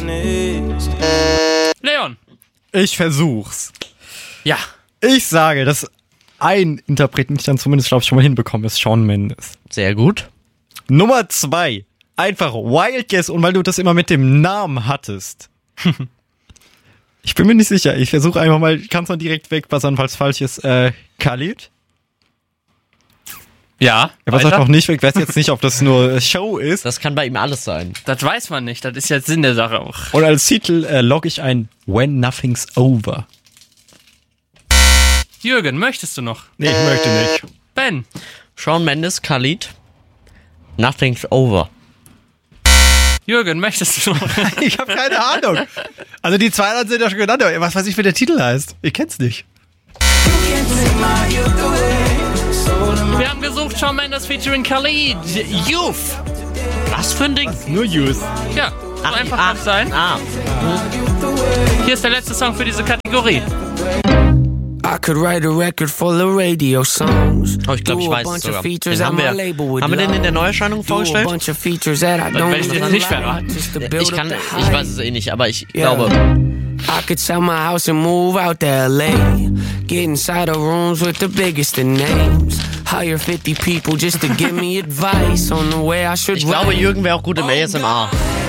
Leon. Ich versuch's. Ja. Ich sage, dass ein Interpret, den ich dann zumindest, glaube ich, schon mal hinbekomme, ist Shawn Mendes. Sehr gut. Nummer 2. Einfach Wild Guess, und weil du das immer mit dem Namen hattest. Ich bin mir nicht sicher. Ich versuche einfach mal, kannst du direkt wegpassen, falls falsch ist. Khalid? Ja. Er passt noch nicht weg. Ich weiß jetzt nicht, ob das nur Show ist. Das kann bei ihm alles sein. Das weiß man nicht. Das ist jetzt Sinn der Sache auch. Und als Titel logge ich ein When Nothing's Over. Jürgen, möchtest du noch? Nee, ich möchte nicht. Ben. Shawn Mendes, Khalid. Nothing's over. Jürgen, möchtest du noch? Ich habe keine Ahnung. Also die zwei anderen sind ja schon genannt, aber was weiß ich, wie der Titel heißt. Ich kenn's nicht. Wir haben gesucht, Shawn Mendes featuring Khalid. Youth. Was für ein Ding? Nur Use. Ja, so einfach kann es sein. Hier ist der letzte Song für diese Kategorie. I could write a record full of radio songs. Oh, ich glaube, ich weiß es sogar. Den haben wir den in der Neuerscheinung vorgestellt? Dann werde ich jetzt nicht verraten. Ich weiß es eh nicht, aber ich glaube. I could sell my house and move out to LA. Get inside of rooms with the biggest of names. Hire 50 people just to give me advice on the way I should Ich glaube, Jürgen wäre auch gut im ASMR.